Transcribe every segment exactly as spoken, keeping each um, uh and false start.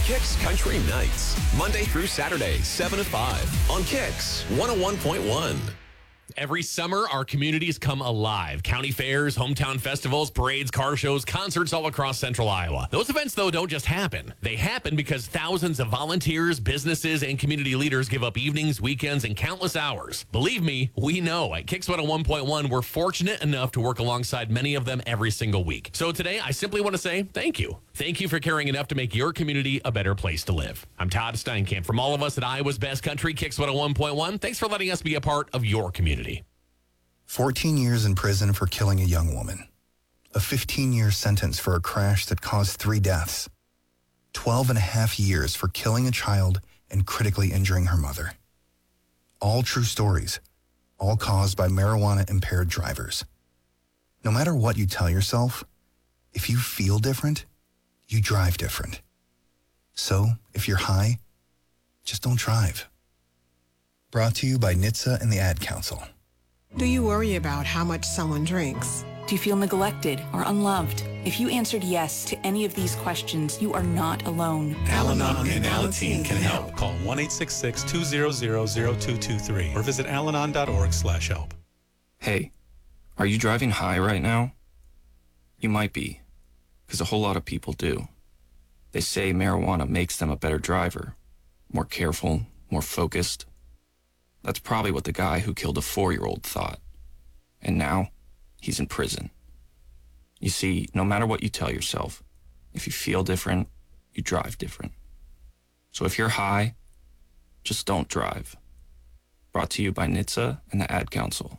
Kicks Country Nights, Monday through Saturday, seven to five on Kicks one oh one point one. Every summer, our communities come alive. County fairs, hometown festivals, parades, car shows, concerts all across central Iowa. Those events, though, don't just happen. They happen because thousands of volunteers, businesses, and community leaders give up evenings, weekends, and countless hours. Believe me, we know. At Kicks one oh one point one, we're fortunate enough to work alongside many of them every single week. So today, I simply want to say thank you. Thank you for caring enough to make your community a better place to live. I'm Todd Steinkamp. From all of us at Iowa's Best Country, Kicks one oh one point one, thanks for letting us be a part of your community. fourteen years in prison for killing a young woman. A fifteen-year sentence for a crash that caused three deaths. twelve and a half years for killing a child and critically injuring her mother. All true stories, all caused by marijuana-impaired drivers. No matter what you tell yourself, if you feel different, you drive different. So, if you're high, just don't drive. Brought to you by N H T S A and the Ad Council. Do you worry about how much someone drinks? Do you feel neglected or unloved? If you answered yes to any of these questions, you are not alone. Al-Anon and Alateen can help. Call one eight six six, two zero zero, zero two two three or visit alanon dot org slash help. Hey, are you driving high right now? You might be, because a whole lot of people do. They say marijuana makes them a better driver, more careful, more focused. That's probably what the guy who killed a four-year-old thought. And now, he's in prison. You see, no matter what you tell yourself, if you feel different, you drive different. So if you're high, just don't drive. Brought to you by N H T S A and the Ad Council.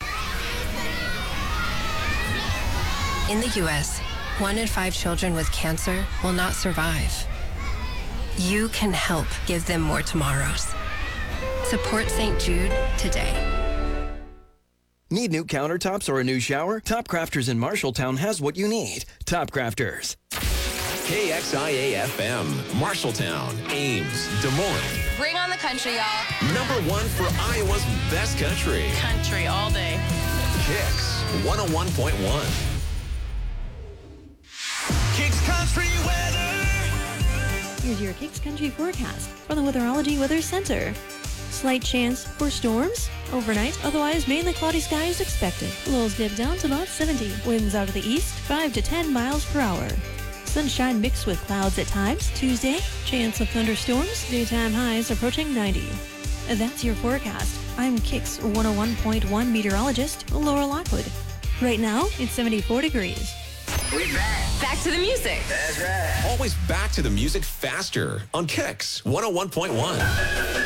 In the U S, one in five children with cancer will not survive. You can help give them more tomorrows. Support Saint Jude today. Need new countertops or a new shower? Top Crafters in Marshalltown has what you need. Top Crafters. K X I A F M, Marshalltown, Ames, Des Moines. Bring on the country, y'all. Number one for Iowa's Best Country. Country all day. Kicks one oh one point one. Kicks Country weather. Here's your Kicks Country forecast from the Weatherology Weather Center. Slight chance for storms overnight, otherwise mainly cloudy skies expected. Lows dip down to about seventy. Winds out of the east, five to ten miles per hour. Sunshine mixed with clouds at times. Tuesday, chance of thunderstorms. Daytime highs approaching ninety. That's your forecast. I'm Kicks one oh one point one meteorologist Laura Lockwood. Right now, it's seventy-four degrees. We're back. Back to the music. That's right. Always back to the music faster on Kicks one oh one point one.